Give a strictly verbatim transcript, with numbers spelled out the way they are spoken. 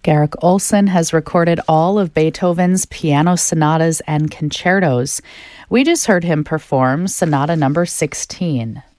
Garrick Olson has recorded all of Beethoven's piano sonatas and concertos. We just heard him perform Sonata number sixteen.